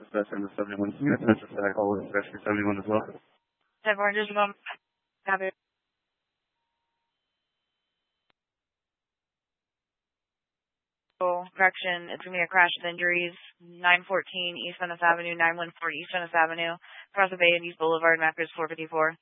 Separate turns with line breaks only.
dispatch in the 71. Can you attach to that call with dispatch for 71 as well?
7-4, just a moment. Copy. Correction, it's going to be a crash with injuries, 914 East Venice Avenue, 914 East Venice Avenue, across the Bay and East Boulevard, Mappers 454.